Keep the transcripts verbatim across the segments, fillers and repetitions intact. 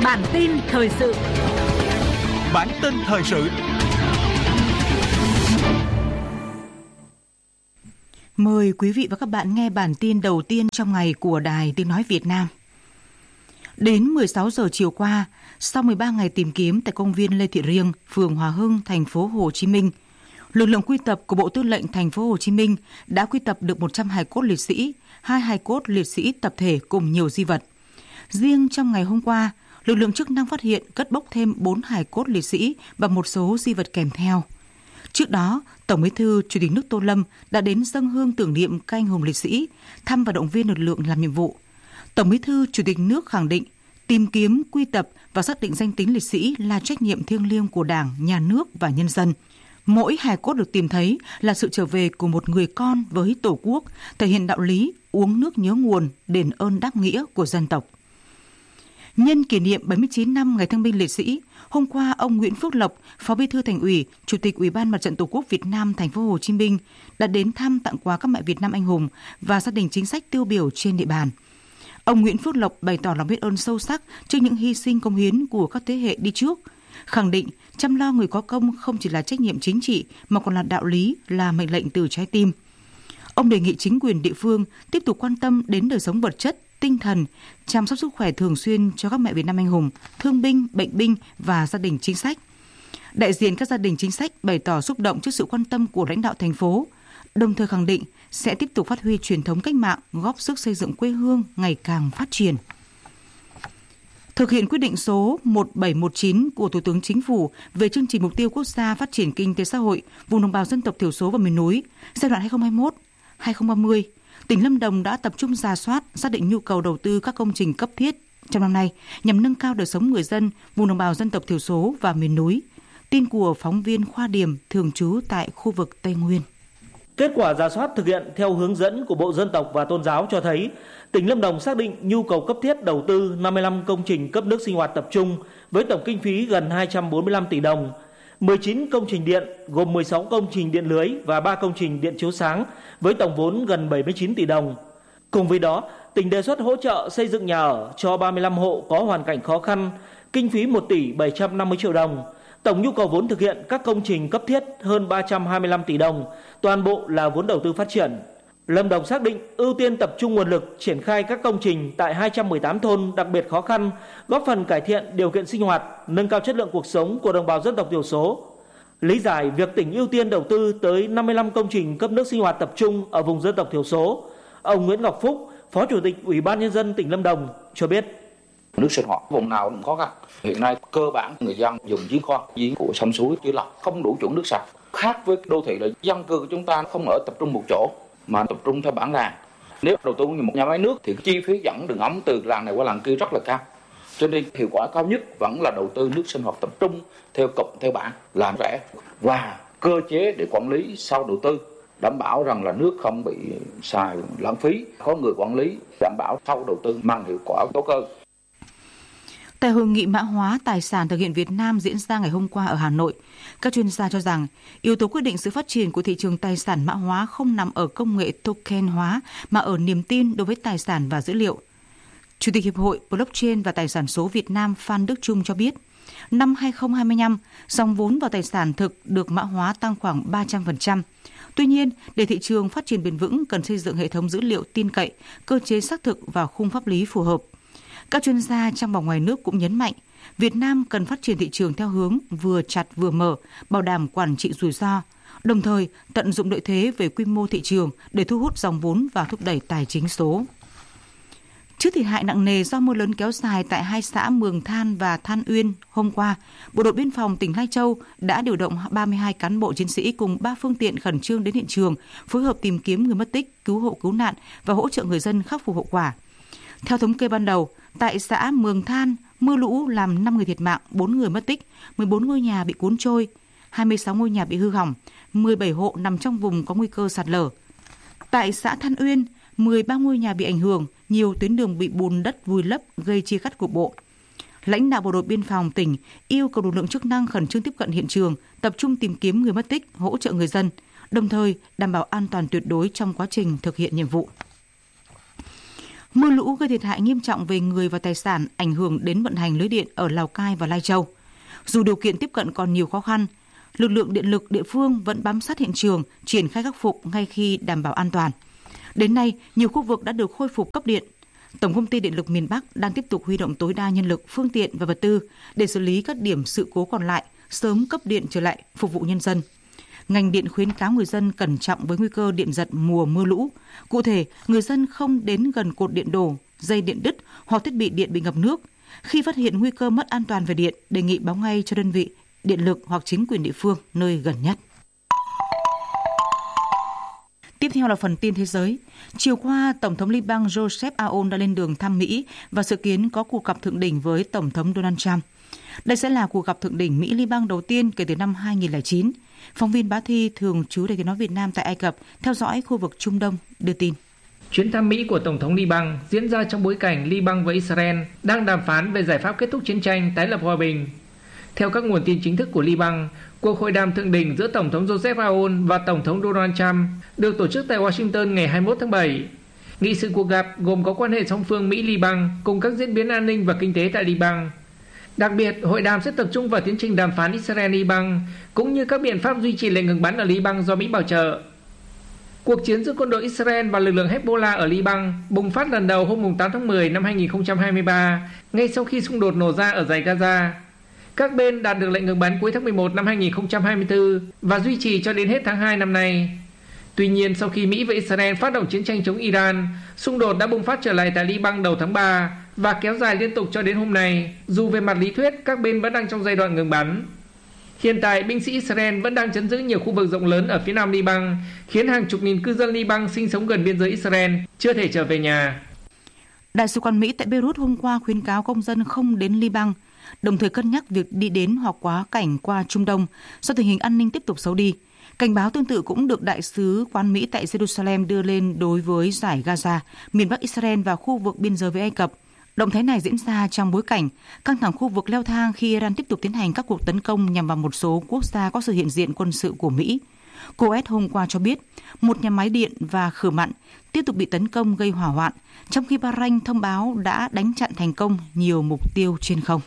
Bản tin thời sự. Bản tin thời sự. Mời quý vị và các bạn nghe bản tin đầu tiên trong ngày của Đài Tiếng nói Việt Nam. Đến mười sáu giờ chiều qua, sau mười ba ngày tìm kiếm tại công viên Lê Thị Riêng, phường Hòa Hưng, thành phố Hồ Chí Minh, lực lượng quy tập của Bộ Tư lệnh thành phố Hồ Chí Minh đã quy tập được một trăm hài cốt liệt sĩ, hai hài cốt liệt sĩ tập thể cùng nhiều di vật. Riêng trong ngày hôm qua, lực lượng chức năng phát hiện cất bốc thêm bốn hài cốt liệt sĩ và một số di vật kèm theo. Trước đó, Tổng Bí thư Chủ tịch nước Tô Lâm đã đến dâng hương tưởng niệm các anh hùng liệt sĩ, thăm và động viên lực lượng làm nhiệm vụ. Tổng Bí thư Chủ tịch nước khẳng định tìm kiếm, quy tập và xác định danh tính liệt sĩ là trách nhiệm thiêng liêng của Đảng, Nhà nước và nhân dân. Mỗi hài cốt được tìm thấy là sự trở về của một người con với Tổ quốc, thể hiện đạo lý uống nước nhớ nguồn, đền ơn đáp nghĩa của dân tộc. Nhân kỷ niệm bảy mươi chín năm Ngày Thương binh Liệt sĩ, hôm qua ông Nguyễn Phước Lộc, Phó Bí thư Thành ủy, Chủ tịch Ủy ban Mặt trận Tổ quốc Việt Nam thành phố Hồ Chí Minh đã đến thăm tặng quà các mẹ Việt Nam anh hùng và gia đình chính sách tiêu biểu trên địa bàn. Ông Nguyễn Phước Lộc bày tỏ lòng biết ơn sâu sắc trước những hy sinh công hiến của các thế hệ đi trước, khẳng định chăm lo người có công không chỉ là trách nhiệm chính trị mà còn là đạo lý, là mệnh lệnh từ trái tim. Ông đề nghị chính quyền địa phương tiếp tục quan tâm đến đời sống vật chất, tinh thần, chăm sóc sức khỏe thường xuyên cho các mẹ Việt Nam anh hùng, thương binh, bệnh binh và gia đình chính sách. Đại diện các gia đình chính sách bày tỏ xúc động trước sự quan tâm của lãnh đạo thành phố, đồng thời khẳng định sẽ tiếp tục phát huy truyền thống cách mạng, góp sức xây dựng quê hương ngày càng phát triển. Thực hiện quyết định số một bảy một chín của Thủ tướng Chính phủ về chương trình mục tiêu quốc gia phát triển kinh tế xã hội vùng đồng bào dân tộc thiểu số và miền núi giai đoạn hai nghìn không trăm hai mươi mốt đến hai nghìn không trăm ba mươi, tỉnh Lâm Đồng đã tập trung rà soát, xác định nhu cầu đầu tư các công trình cấp thiết trong năm nay nhằm nâng cao đời sống người dân vùng đồng bào dân tộc thiểu số và miền núi. Tin của phóng viên Khoa Điểm thường trú tại khu vực Tây Nguyên. Kết quả rà soát thực hiện theo hướng dẫn của Bộ Dân tộc và Tôn giáo cho thấy, tỉnh Lâm Đồng xác định nhu cầu cấp thiết đầu tư năm mươi lăm công trình cấp nước sinh hoạt tập trung với tổng kinh phí gần hai trăm bốn mươi lăm tỷ đồng, mười chín công trình điện gồm mười sáu công trình điện lưới và ba công trình điện chiếu sáng với tổng vốn gần bảy mươi chín tỷ đồng. Cùng với đó, tỉnh đề xuất hỗ trợ xây dựng nhà ở cho ba mươi lăm hộ có hoàn cảnh khó khăn, kinh phí một tỷ bảy trăm năm mươi triệu đồng. Tổng nhu cầu vốn thực hiện các công trình cấp thiết hơn ba trăm hai mươi lăm tỷ đồng, toàn bộ là vốn đầu tư phát triển. Lâm Đồng xác định ưu tiên tập trung nguồn lực triển khai các công trình tại hai trăm mười tám thôn đặc biệt khó khăn, góp phần cải thiện điều kiện sinh hoạt, nâng cao chất lượng cuộc sống của đồng bào dân tộc thiểu số. Lý giải việc tỉnh ưu tiên đầu tư tới năm mươi lăm công trình cấp nước sinh hoạt tập trung ở vùng dân tộc thiểu số, ông Nguyễn Ngọc Phúc, Phó Chủ tịch Ủy ban Nhân dân tỉnh Lâm Đồng cho biết. Nước sinh hoạt vùng nào cũng khó khăn. Hiện nay cơ bản người dân dùng giếng khoan, giếng của sông suối chứ là không đủ chuẩn nước sạch. Khác với đô thị là dân cư của chúng ta không ở tập trung một chỗ mà tập trung theo bản làng. Nếu đầu tư như một nhà máy nước thì chi phí dẫn đường ống từ làng này qua làng kia rất là cao. Cho nên hiệu quả cao nhất vẫn là đầu tư nước sinh hoạt tập trung theo cụm theo bản, làm rẻ và cơ chế để quản lý sau đầu tư, đảm bảo rằng là nước không bị xài lãng phí, có người quản lý đảm bảo sau đầu tư mang hiệu quả tốt hơn. Tại hội nghị mã hóa tài sản thực hiện Việt Nam diễn ra ngày hôm qua ở Hà Nội, các chuyên gia cho rằng yếu tố quyết định sự phát triển của thị trường tài sản mã hóa không nằm ở công nghệ token hóa mà ở niềm tin đối với tài sản và dữ liệu. Chủ tịch Hiệp hội Blockchain và Tài sản số Việt Nam Phan Đức Trung cho biết, năm hai nghìn không trăm hai mươi lăm, dòng vốn vào tài sản thực được mã hóa tăng khoảng ba trăm phần trăm. Tuy nhiên, để thị trường phát triển bền vững cần xây dựng hệ thống dữ liệu tin cậy, cơ chế xác thực và khung pháp lý phù hợp. Các chuyên gia trong và ngoài nước cũng nhấn mạnh, Việt Nam cần phát triển thị trường theo hướng vừa chặt vừa mở, bảo đảm quản trị rủi ro, đồng thời tận dụng lợi thế về quy mô thị trường để thu hút dòng vốn và thúc đẩy tài chính số. Trước thiệt hại nặng nề do mưa lớn kéo dài tại hai xã Mường Than và Than Uyên, hôm qua, Bộ đội Biên phòng tỉnh Lai Châu đã điều động ba mươi hai cán bộ chiến sĩ cùng ba phương tiện khẩn trương đến hiện trường, phối hợp tìm kiếm người mất tích, cứu hộ cứu nạn và hỗ trợ người dân khắc phục hậu quả. Theo thống kê ban đầu, tại xã Mường Than, mưa lũ làm năm người thiệt mạng, bốn người mất tích, mười bốn ngôi nhà bị cuốn trôi, hai mươi sáu ngôi nhà bị hư hỏng, mười bảy hộ nằm trong vùng có nguy cơ sạt lở. Tại xã Than Uyên, mười ba ngôi nhà bị ảnh hưởng, nhiều tuyến đường bị bùn đất vùi lấp gây chia cắt cục bộ. Lãnh đạo Bộ đội Biên phòng tỉnh yêu cầu lực lượng chức năng khẩn trương tiếp cận hiện trường, tập trung tìm kiếm người mất tích, hỗ trợ người dân, đồng thời đảm bảo an toàn tuyệt đối trong quá trình thực hiện nhiệm vụ. Mưa lũ gây thiệt hại nghiêm trọng về người và tài sản, ảnh hưởng đến vận hành lưới điện ở Lào Cai và Lai Châu. Dù điều kiện tiếp cận còn nhiều khó khăn, lực lượng điện lực địa phương vẫn bám sát hiện trường, triển khai khắc phục ngay khi đảm bảo an toàn. Đến nay, nhiều khu vực đã được khôi phục cấp điện. Tổng công ty Điện lực miền Bắc đang tiếp tục huy động tối đa nhân lực, phương tiện và vật tư để xử lý các điểm sự cố còn lại, sớm cấp điện trở lại phục vụ nhân dân. Ngành điện khuyến cáo người dân cẩn trọng với nguy cơ điện giật mùa mưa lũ. Cụ thể, người dân không đến gần cột điện đổ, dây điện đứt hoặc thiết bị điện bị ngập nước. Khi phát hiện nguy cơ mất an toàn về điện, đề nghị báo ngay cho đơn vị điện lực hoặc chính quyền địa phương nơi gần nhất. Tiếp theo là phần tin thế giới. Chiều qua, Tổng thống Liban Joseph Aoun đã lên đường thăm Mỹ và dự kiến có cuộc gặp thượng đỉnh với Tổng thống Donald Trump. Đây sẽ là cuộc gặp thượng đỉnh Mỹ-Liban đầu tiên kể từ năm hai không không chín. Phóng viên Bá Thi, thường trú Đài Tiếng nói Việt Nam tại Ai Cập, theo dõi khu vực Trung Đông, đưa tin. Chuyến thăm Mỹ của Tổng thống Liban diễn ra trong bối cảnh Liban và Israel đang đàm phán về giải pháp kết thúc chiến tranh, tái lập hòa bình. Theo các nguồn tin chính thức của Liban, cuộc hội đàm thượng đỉnh giữa Tổng thống Joseph Aoun và Tổng thống Donald Trump được tổ chức tại Washington ngày hai mươi mốt tháng bảy. Nghị sự cuộc gặp gồm có quan hệ song phương Mỹ-Liban cùng các diễn biến an ninh và kinh tế tại Liban. Đặc biệt, hội đàm sẽ tập trung vào tiến trình đàm phán Israel-Liban cũng như các biện pháp duy trì lệnh ngừng bắn ở Liban do Mỹ bảo trợ. Cuộc chiến giữa quân đội Israel và lực lượng Hezbollah ở Liban bùng phát lần đầu hôm tám tháng mười năm hai nghìn không trăm hai mươi ba, ngay sau khi xung đột nổ ra ở dải Gaza. Các bên đạt được lệnh ngừng bắn cuối tháng mười một năm hai nghìn không trăm hai mươi tư và duy trì cho đến hết tháng hai năm nay. Tuy nhiên, sau khi Mỹ và Israel phát động chiến tranh chống Iran, xung đột đã bùng phát trở lại tại Liban đầu tháng ba và kéo dài liên tục cho đến hôm nay, dù về mặt lý thuyết các bên vẫn đang trong giai đoạn ngừng bắn. Hiện tại, binh sĩ Israel vẫn đang trấn giữ nhiều khu vực rộng lớn ở phía nam Liban, khiến hàng chục nghìn cư dân Liban sinh sống gần biên giới Israel chưa thể trở về nhà. Đại sứ quán Mỹ tại Beirut hôm qua khuyến cáo công dân không đến Liban, đồng thời cân nhắc việc đi đến hoặc quá cảnh qua Trung Đông do tình hình an ninh tiếp tục xấu đi. Cảnh báo tương tự cũng được Đại sứ quán Mỹ tại Jerusalem đưa lên đối với dải Gaza, miền Bắc Israel và khu vực biên giới với Ai Cập. Động thái này diễn ra trong bối cảnh căng thẳng khu vực leo thang khi Iran tiếp tục tiến hành các cuộc tấn công nhằm vào một số quốc gia có sự hiện diện quân sự của Mỹ. Coes hôm qua cho biết một nhà máy điện và khử mặn tiếp tục bị tấn công gây hỏa hoạn, trong khi Bahrain thông báo đã đánh chặn thành công nhiều mục tiêu trên không.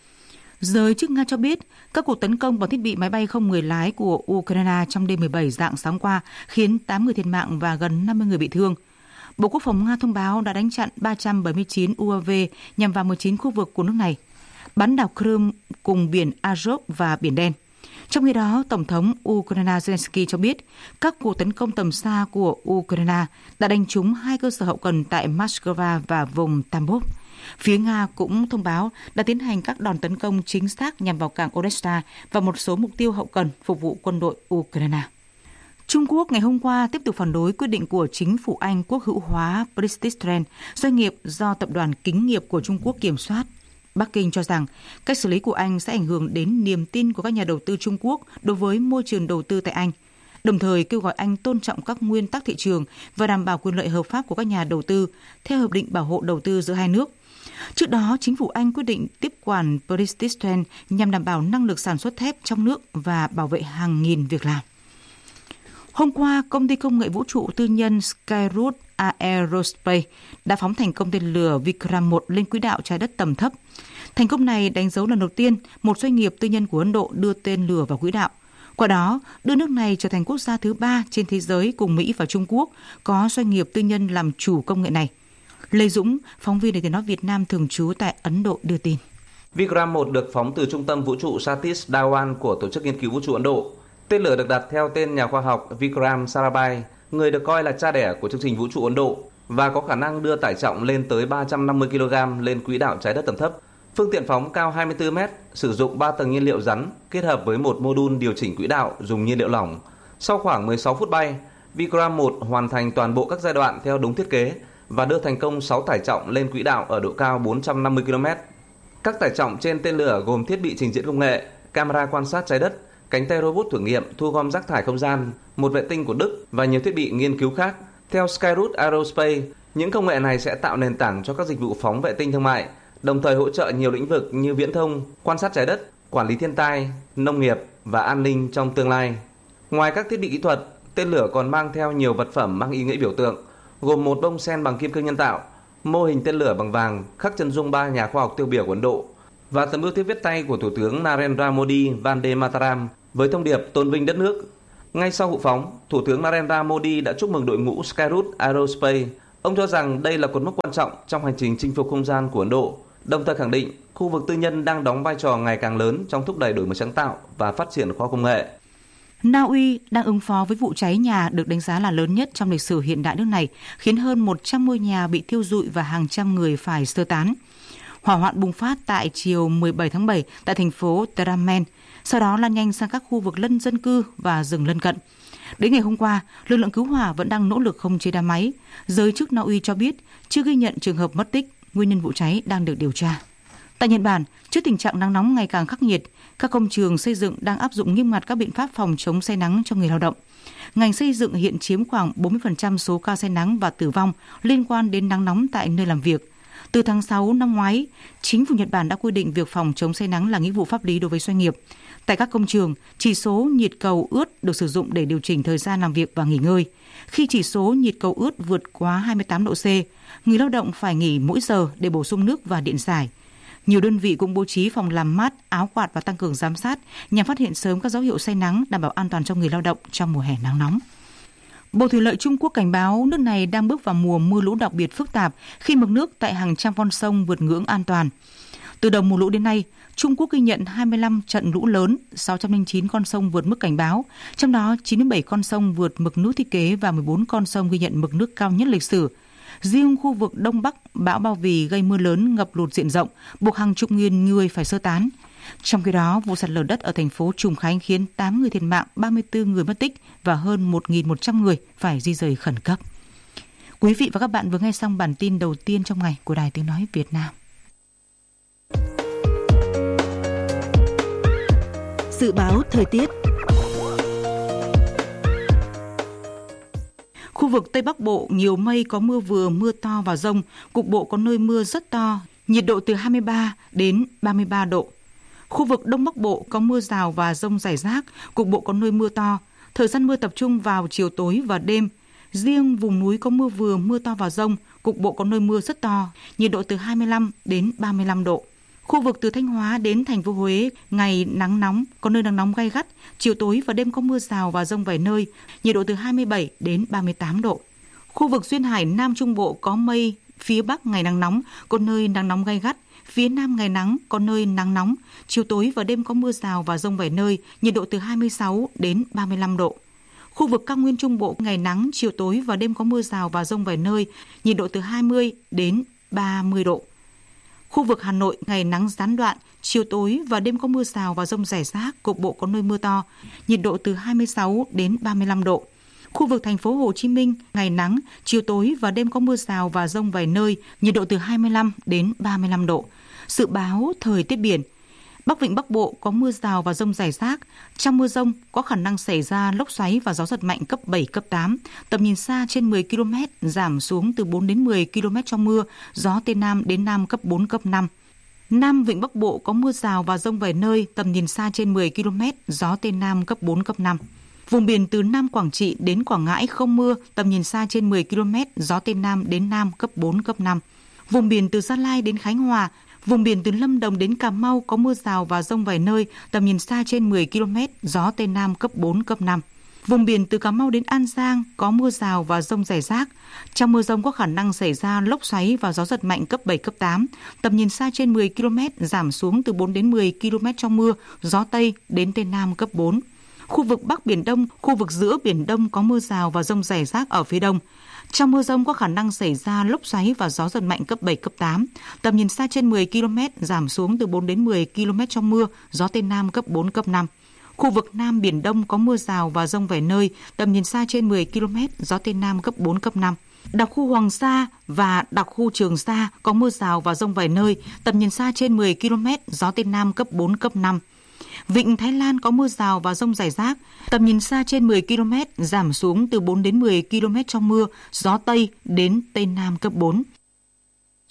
Giới chức Nga cho biết các cuộc tấn công vào thiết bị máy bay không người lái của Ukraine trong đêm mười bảy rạng sáng qua khiến tám người thiệt mạng và gần năm mươi người bị thương. Bộ Quốc phòng Nga thông báo đã đánh chặn ba trăm bảy mươi chín u a vê nhằm vào mười chín khu vực của nước này, bán đảo Crimea cùng biển Azov và Biển Đen. Trong khi đó, Tổng thống Ukraine Zelensky cho biết các cuộc tấn công tầm xa của Ukraine đã đánh trúng hai cơ sở hậu cần tại Moscow và vùng Tambov. Phía Nga cũng thông báo đã tiến hành các đòn tấn công chính xác nhằm vào cảng Odessa và một số mục tiêu hậu cần phục vụ quân đội Ukraine. Trung Quốc ngày hôm qua tiếp tục phản đối quyết định của chính phủ Anh quốc hữu hóa British Trend, doanh nghiệp do tập đoàn Kính nghiệp của Trung Quốc kiểm soát. Bắc Kinh cho rằng cách xử lý của Anh sẽ ảnh hưởng đến niềm tin của các nhà đầu tư Trung Quốc đối với môi trường đầu tư tại Anh, đồng thời kêu gọi Anh tôn trọng các nguyên tắc thị trường và đảm bảo quyền lợi hợp pháp của các nhà đầu tư theo Hiệp định Bảo hộ Đầu tư giữa hai nước. Trước đó, chính phủ Anh quyết định tiếp quản British Trend nhằm đảm bảo năng lực sản xuất thép trong nước và bảo vệ hàng nghìn việc làm. Hôm qua, công ty công nghệ vũ trụ tư nhân Skyroot Aerospace đã phóng thành công tên lửa Vikram một lên quỹ đạo trái đất tầm thấp. Thành công này đánh dấu lần đầu tiên một doanh nghiệp tư nhân của Ấn Độ đưa tên lửa vào quỹ đạo. Qua đó, đưa nước này trở thành quốc gia thứ ba trên thế giới cùng Mỹ và Trung Quốc có doanh nghiệp tư nhân làm chủ công nghệ này. Lê Dũng, phóng viên Đài Tiếng nói Việt Nam thường trú tại Ấn Độ đưa tin. Vikram một được phóng từ trung tâm vũ trụ Satish Dhawan của Tổ chức Nghiên cứu Vũ trụ Ấn Độ. Tên lửa được đặt theo tên nhà khoa học Vikram Sarabhai, người được coi là cha đẻ của chương trình vũ trụ Ấn Độ, và có khả năng đưa tải trọng lên tới ba trăm năm mươi ki lô gam lên quỹ đạo trái đất tầm thấp. Phương tiện phóng cao hai mươi tư mét, sử dụng ba tầng nhiên liệu rắn kết hợp với một mô đun điều chỉnh quỹ đạo dùng nhiên liệu lỏng. Sau khoảng mười sáu phút bay, Vikram một hoàn thành toàn bộ các giai đoạn theo đúng thiết kế và đưa thành công sáu tải trọng lên quỹ đạo ở độ cao bốn trăm năm mươi ki lô mét. Các tải trọng trên tên lửa gồm thiết bị trình diễn công nghệ, camera quan sát trái đất, cánh tay robot thử nghiệm thu gom rác thải không gian, một vệ tinh của Đức và nhiều thiết bị nghiên cứu khác. Theo Skyroot Aerospace, những công nghệ này sẽ tạo nền tảng cho các dịch vụ phóng vệ tinh thương mại, đồng thời hỗ trợ nhiều lĩnh vực như viễn thông, quan sát trái đất, quản lý thiên tai, nông nghiệp và an ninh trong tương lai. Ngoài các thiết bị kỹ thuật, tên lửa còn mang theo nhiều vật phẩm mang ý nghĩa biểu tượng, gồm một bông sen bằng kim cương nhân tạo, mô hình tên lửa bằng vàng khắc chân dung ba nhà khoa học tiêu biểu của Ấn Độ và tấm bưu thiếp viết tay của Thủ tướng Narendra Modi Vande Mataram với thông điệp tôn vinh đất nước. Ngay sau vụ phóng, Thủ tướng Narendra Modi đã chúc mừng đội ngũ Skyroot Aerospace. Ông cho rằng đây là cột mốc quan trọng trong hành trình chinh phục không gian của Ấn Độ, đồng thời khẳng định khu vực tư nhân đang đóng vai trò ngày càng lớn trong thúc đẩy đổi mới sáng tạo và phát triển khoa học công nghệ. Na Uy đang ứng phó với vụ cháy nhà được đánh giá là lớn nhất trong lịch sử hiện đại nước này, khiến hơn một trăm ngôi nhà bị thiêu rụi và hàng trăm người phải sơ tán. Hỏa hoạn bùng phát tại chiều mười bảy tháng bảy tại thành phố Drammen, sau đó lan nhanh sang các khu vực lân dân cư và rừng lân cận. Đến ngày hôm qua, lực lượng cứu hỏa vẫn đang nỗ lực khống chế đám cháy. Giới chức Na Uy cho biết chưa ghi nhận trường hợp mất tích, nguyên nhân vụ cháy đang được điều tra. Tại Nhật Bản, trước tình trạng nắng nóng ngày càng khắc nghiệt, các công trường xây dựng đang áp dụng nghiêm ngặt các biện pháp phòng chống say nắng cho người lao động. Ngành xây dựng hiện chiếm khoảng bốn mươi phần trăm số ca say nắng và tử vong liên quan đến nắng nóng tại nơi làm việc. Từ tháng sáu năm ngoái, chính phủ Nhật Bản đã quy định việc phòng chống say nắng là nghĩa vụ pháp lý đối với doanh nghiệp. Tại các công trường, chỉ số nhiệt cầu ướt được sử dụng để điều chỉnh thời gian làm việc và nghỉ ngơi. Khi chỉ số nhiệt cầu ướt vượt quá hai mươi tám độ C, người lao động phải nghỉ mỗi giờ để bổ sung nước và điện giải. Nhiều đơn vị cũng bố trí phòng làm mát, áo quạt và tăng cường giám sát nhằm phát hiện sớm các dấu hiệu say nắng, đảm bảo an toàn cho người lao động trong mùa hè nắng nóng. Bộ Thủy lợi Trung Quốc cảnh báo nước này đang bước vào mùa mưa lũ đặc biệt phức tạp khi mực nước tại hàng trăm con sông vượt ngưỡng an toàn. Từ đầu mùa lũ đến nay, Trung Quốc ghi nhận hai mươi lăm trận lũ lớn, sáu trăm lẻ chín con sông vượt mức cảnh báo, trong đó chín mươi bảy con sông vượt mực nước thiết kế và mười bốn con sông ghi nhận mực nước cao nhất lịch sử. Riêng khu vực Đông Bắc, bão Bao Vì gây mưa lớn ngập lụt diện rộng, buộc hàng chục nghìn người phải sơ tán. Trong khi đó, vụ sạt lở đất ở thành phố Trùng Khánh khiến tám người thiệt mạng, ba mươi tư người mất tích và hơn một nghìn một trăm người phải di dời khẩn cấp. Quý vị và các bạn vừa nghe xong bản tin đầu tiên trong ngày của Đài Tiếng Nói Việt Nam. Dự báo thời tiết. Khu vực Tây Bắc Bộ nhiều mây, có mưa vừa, mưa to và dông, cục bộ có nơi mưa rất to, nhiệt độ từ hai mươi ba đến ba mươi ba độ. Khu vực Đông Bắc Bộ có mưa rào và dông rải rác, cục bộ có nơi mưa to. Thời gian mưa tập trung vào chiều tối và đêm. Riêng vùng núi có mưa vừa, mưa to và dông, cục bộ có nơi mưa rất to, nhiệt độ từ hai mươi lăm đến ba mươi lăm độ. Khu vực từ Thanh Hóa đến thành phố Huế, ngày nắng nóng, có nơi nắng nóng gay gắt, chiều tối và đêm có mưa rào và dông vài nơi, nhiệt độ từ hai mươi bảy đến ba mươi tám độ. Khu vực duyên hải Nam Trung Bộ có mây, phía Bắc ngày nắng nóng, có nơi nắng nóng gay gắt, phía Nam ngày nắng, có nơi nắng nóng, chiều tối và đêm có mưa rào và dông vài nơi, nhiệt độ từ hai mươi sáu đến ba mươi lăm độ. Khu vực Cao Nguyên Trung Bộ ngày nắng, chiều tối và đêm có mưa rào và dông vài nơi, nhiệt độ từ hai mươi đến ba mươi độ. Khu vực Hà Nội ngày nắng gián đoạn, chiều tối và đêm có mưa rào và dông rải rác, cục bộ có nơi mưa to, nhiệt độ từ hai mươi sáu đến ba mươi lăm độ. Khu vực thành phố Hồ Chí Minh ngày nắng, chiều tối và đêm có mưa rào và dông vài nơi, nhiệt độ từ hai mươi lăm đến ba mươi lăm độ. Dự báo thời tiết biển. Bắc Vịnh Bắc Bộ có mưa rào và dông rải rác. Trong mưa dông có khả năng xảy ra lốc xoáy và gió giật mạnh cấp bảy, cấp tám. Tầm nhìn xa trên mười ki lô mét, giảm xuống từ bốn đến mười ki lô mét trong mưa. Gió Tây Nam đến Nam cấp bốn, cấp năm. Nam Vịnh Bắc Bộ có mưa rào và dông vài nơi. Tầm nhìn xa trên mười ki lô mét, gió Tây Nam cấp bốn, cấp năm. Vùng biển từ Nam Quảng Trị đến Quảng Ngãi không mưa. Tầm nhìn xa trên mười ki lô mét, gió Tây Nam đến Nam cấp bốn, cấp năm. Vùng biển từ Gia Lai đến Khánh Hòa, vùng biển từ Lâm Đồng đến Cà Mau có mưa rào và dông vài nơi, tầm nhìn xa trên mười ki lô mét, gió Tây Nam cấp bốn, cấp năm. Vùng biển từ Cà Mau đến An Giang có mưa rào và dông rải rác. Trong mưa dông có khả năng xảy ra lốc xoáy và gió giật mạnh cấp bảy, cấp tám. Tầm nhìn xa trên mười ki lô mét, giảm xuống từ bốn đến mười ki lô mét trong mưa, gió Tây đến Tây Nam cấp bốn. Khu vực Bắc Biển Đông, khu vực giữa Biển Đông có mưa rào và dông rải rác ở phía đông. Trong mưa dông có khả năng xảy ra lốc xoáy và gió giật mạnh cấp bảy, cấp tám. Tầm nhìn xa trên mười ki lô mét, giảm xuống từ bốn đến mười ki lô mét trong mưa, gió Tây Nam cấp bốn, cấp năm. Khu vực Nam Biển Đông có mưa rào và dông vài nơi, tầm nhìn xa trên mười ki lô mét, gió Tây Nam cấp bốn, cấp năm. Đặc khu Hoàng Sa và đặc khu Trường Sa có mưa rào và dông vài nơi, tầm nhìn xa trên mười ki lô mét, gió Tây Nam cấp bốn, cấp năm. Vịnh Thái Lan có mưa rào và dông rải rác, tầm nhìn xa trên mười ki lô mét, giảm xuống từ bốn đến mười ki lô mét trong mưa, gió Tây đến Tây Nam cấp bốn.